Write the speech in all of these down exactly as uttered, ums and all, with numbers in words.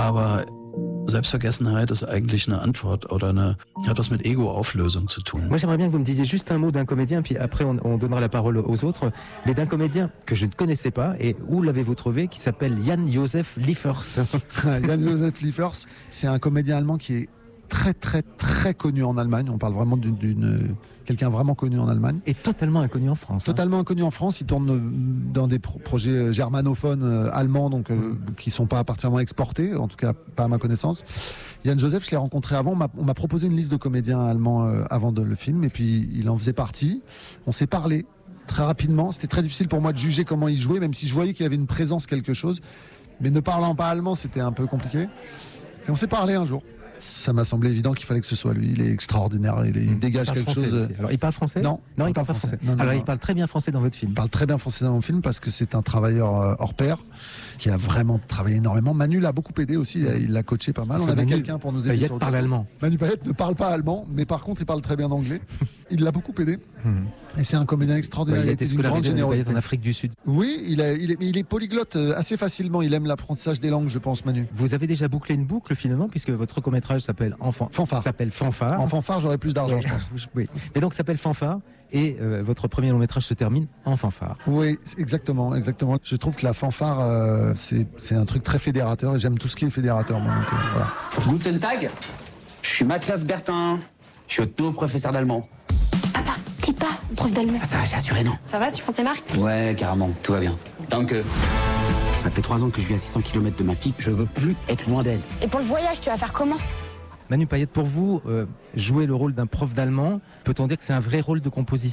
aber Selbstvergessenheit ist eigentlich eine Antwort oder eine, hat was mit Ego-Auflösung zu tun. Moi, j'aimerais bien que vous me disiez juste un mot d'un comédien, puis après on, on donnera la parole aux autres, mais d'un comédien que je ne connaissais pas, et où l'avez-vous trouvé, qui s'appelle Jan-Josef Liefers. Jan-Josef Liefers, c'est un comédien allemand qui est très très très connu en Allemagne. On parle vraiment d'une, d'une quelqu'un vraiment connu en Allemagne. Et totalement inconnu en France. Totalement hein. inconnu en France. Il tourne dans des pro- projets germanophones euh, allemands, donc euh, mmh. qui sont pas particulièrement exportés, en tout cas pas à ma connaissance. Jan-Josef, je l'ai rencontré avant. On m'a, on m'a proposé une liste de comédiens allemands euh, avant de, le film, et puis il en faisait partie. On s'est parlé très rapidement. C'était très difficile pour moi de juger comment il jouait, même si je voyais qu'il avait une présence, quelque chose. Mais ne parlant pas allemand, c'était un peu compliqué. Et on s'est parlé un jour. Ça m'a semblé évident qu'il fallait que ce soit lui. Il est extraordinaire. Il, est, il dégage il quelque chose. Aussi. Alors, il parle français ? Non. Non, il, il parle pas français. français. Non, non, Alors, non. il parle très bien français dans votre film. Il parle très bien français dans mon film parce que c'est un travailleur hors pair qui a vraiment travaillé énormément. Manu l'a beaucoup aidé aussi. Il l'a coaché pas mal. Parce On avait Manu, quelqu'un pour nous aider. Payette parle allemand. Manu Payette ne parle pas allemand, mais par contre, il parle très bien anglais. Il l'a beaucoup aidé. Et c'est un comédien extraordinaire. Ouais, il a il été d'une grande générosité en Afrique du Sud. Oui, il, a, il, est, il est polyglotte assez facilement. Il aime l'apprentissage des langues, je pense, Manu. Vous avez déjà bouclé une boucle finalement, puisque votre court-métrage s'appelle Enfant. Fanfare. S'appelle Fanfare. En fanfare, j'aurais plus d'argent, oui. je pense. Oui. Mais donc, ça s'appelle Fanfare. Et euh, votre premier long métrage se termine en fanfare. Oui, exactement, exactement. Je trouve que la fanfare, euh, c'est, c'est un truc très fédérateur et j'aime tout ce qui est fédérateur. Moi, donc, euh, voilà. Guten Tag, je suis Mathias Bertin, je suis votre nouveau professeur d'allemand. Papa, dis pas, prof d'allemand. Ah, ça va, j'ai assuré, non. Ça va, tu prends tes marques ? Ouais, carrément, tout va bien. Danke. Ça fait trois ans que je vis à six cents kilomètres de ma fille, je veux plus être loin d'elle. Et pour le voyage, tu vas faire comment ? Manu Payette, pour vous, euh, jouer le rôle d'un prof d'allemand, peut-on dire que c'est un vrai rôle de composition ?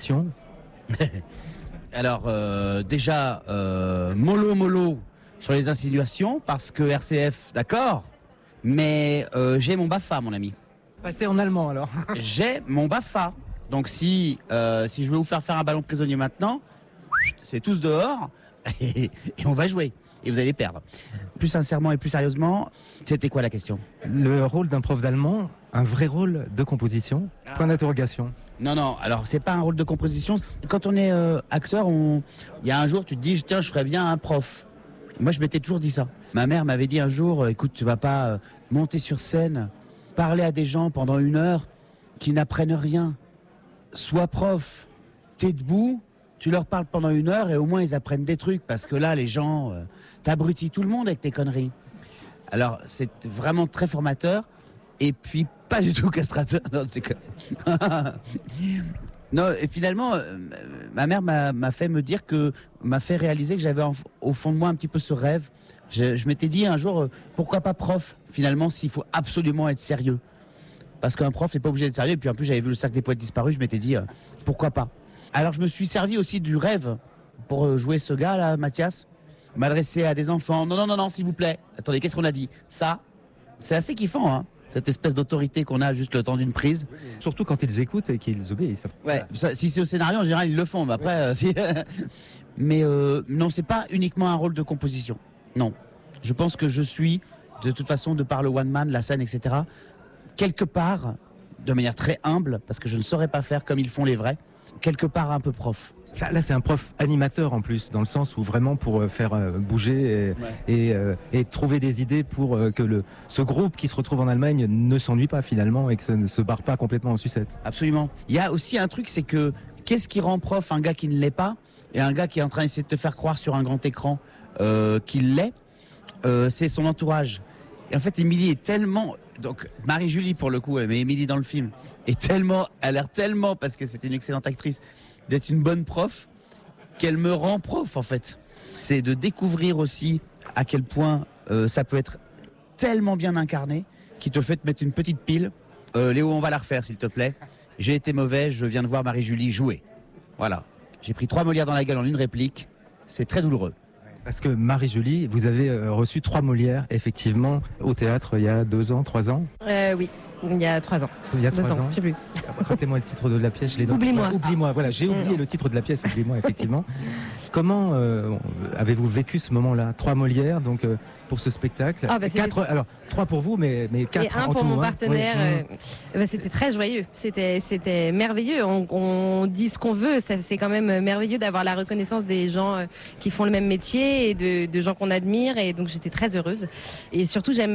Alors, euh, déjà, euh, mollo mollo sur les insinuations, parce que R C F, d'accord, mais euh, j'ai mon BAFA, mon ami. Passez en allemand, alors. J'ai mon BAFA. Donc, si, euh, si je veux vous faire faire un ballon prisonnier maintenant, c'est tous dehors, et, et on va jouer. Et vous allez perdre. Plus sincèrement et plus sérieusement, c'était quoi la question ? Le rôle d'un prof d'allemand, un vrai rôle de composition ? ah. Point d'interrogation. Non, non, alors c'est pas un rôle de composition. Quand on est euh, acteur, on... il y a un jour, tu te dis, tiens, je ferais bien un prof. Moi, je m'étais toujours dit ça. Ma mère m'avait dit un jour, écoute, tu vas pas euh, monter sur scène, parler à des gens pendant une heure qui n'apprennent rien. Sois prof, t'es debout, tu leur parles pendant une heure et au moins ils apprennent des trucs, parce que là, les gens, euh, t'abrutis tout le monde avec tes conneries. Alors, c'est vraiment très formateur et puis pas du tout castrateur. Non, c'est que... non, et finalement, euh, ma mère m'a, m'a fait me dire que, m'a fait réaliser que j'avais en, au fond de moi un petit peu ce rêve. Je, je m'étais dit un jour, euh, pourquoi pas prof, finalement, s'il faut absolument être sérieux. Parce qu'un prof n'est pas obligé d'être sérieux. Et puis en plus, j'avais vu le Cercle des poètes disparus, je m'étais dit, euh, pourquoi pas. Alors je me suis servi aussi du rêve pour jouer ce gars-là, Mathias. M'adresser à des enfants. Non, non, non, non, s'il vous plaît. Attendez, qu'est-ce qu'on a dit ? Ça, c'est assez kiffant, hein, cette espèce d'autorité qu'on a juste le temps d'une prise. Surtout quand ils écoutent et qu'ils obéissent. Ouais, ça, si c'est au scénario, en général, ils le font. Mais après, euh, si... mais euh, non, c'est pas uniquement un rôle de composition. Non. Je pense que je suis, de toute façon, de par le one man, la scène, et cetera, quelque part, de manière très humble, parce que je ne saurais pas faire comme ils font les vrais, quelque part un peu prof. Là, là, c'est un prof animateur en plus, dans le sens où vraiment pour euh, faire euh, bouger et, ouais. et, euh, et trouver des idées pour euh, que le, ce groupe qui se retrouve en Allemagne ne s'ennuie pas finalement et que ça ne se barre pas complètement en sucette. Absolument. Il y a aussi un truc, c'est que qu'est-ce qui rend prof un gars qui ne l'est pas et un gars qui est en train d'essayer de te faire croire sur un grand écran euh, qu'il l'est, euh, c'est son entourage. Et en fait, Émilie est tellement... Donc, Marie-Julie, pour le coup, mais Émilie dans le film, est tellement... Elle a l'air tellement, parce que c'était une excellente actrice, d'être une bonne prof, qu'elle me rend prof, en fait. C'est de découvrir aussi à quel point euh, ça peut être tellement bien incarné, qui te fait te mettre une petite pile. Euh, Léo, on va la refaire, s'il te plaît. J'ai été mauvais, je viens de voir Marie-Julie jouer. Voilà. J'ai pris trois Molières dans la gueule en une réplique. C'est très douloureux. Parce que Marie-Julie, vous avez euh, reçu trois Molières, effectivement, au théâtre il y a deux ans, trois ans euh, Oui, il y a trois ans. Il y a deux trois ans, ans, je sais plus. Rappelez-moi le titre de la pièce. Je l'ai Oublie-moi. Ouais, oublie-moi, voilà, j'ai oublié mmh. le titre de la pièce, Oublie-moi, effectivement. Comment euh, avez-vous vécu ce moment-là ? Trois Molières, donc euh, pour ce spectacle. Ah bah quatre, alors trois pour vous, mais, mais quatre et un en pour tout, mon hein. partenaire. Oui. Euh, bah, c'était très joyeux, c'était, c'était merveilleux. On, on dit ce qu'on veut, ça, c'est quand même merveilleux d'avoir la reconnaissance des gens euh, qui font le même métier et de, de gens qu'on admire. Et donc j'étais très heureuse. Et surtout, j'aime